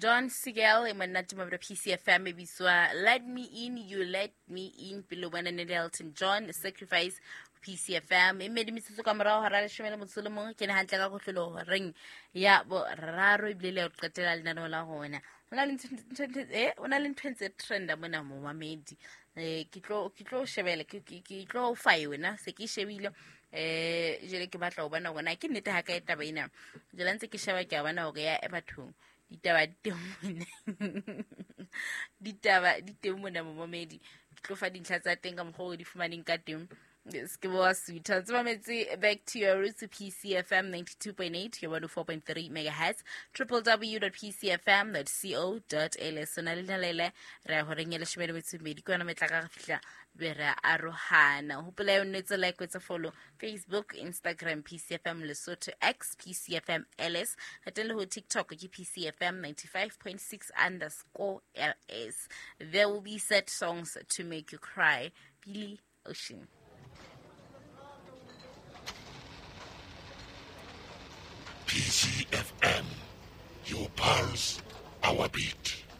John Sigel e monate mo PCFM e biswa Let Me In, You Let Me In pelo bana ne Elton John Sacrifice PCFM e me di mitsotso ka morao hara le shemela motsolo mongwe ke ne hantle ka go tlolo reng ya bo raro e bile le go qetela le nano la gona ona le ntse trend mona mo mamedi ke tlo shebele ke tlo fa yona se ke shebile jele ke batla go bona gona ke nnete ha ka etaba ina jela ntse ke sheba ke a bona gore ya e bathong ditaba di teng mona mo mamedi ke tlo fa dintlha tsa teng ka mogolo di fumaneng ka teng ke boa sweet tsametse back to your roots PCFM 92.8 your 104.3 megahertz www.pcfm.co.za sona le nalele re go rengela shebele metsumedi kwana metla ka fihla be re arohana hopola yo nnetse like wetsa follow Facebook Instagram PCFM Lesotho X PCFM LS hatele ho TikTok ke PCFM 95.6_LS. There will be set songs to make you cry. Billy Ocean. PCFM, your pulse, our beat.